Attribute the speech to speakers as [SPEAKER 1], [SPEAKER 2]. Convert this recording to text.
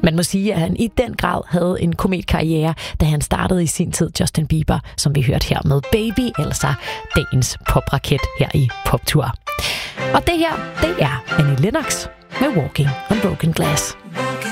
[SPEAKER 1] Man må sige, at han i den grad havde en kometkarriere, da han startede i sin tid Justin Bieber, som vi hørte her med Baby, altså dagens popraket her i Poptur. Og det her, det er Annie Lennox med Walking on Broken Glass.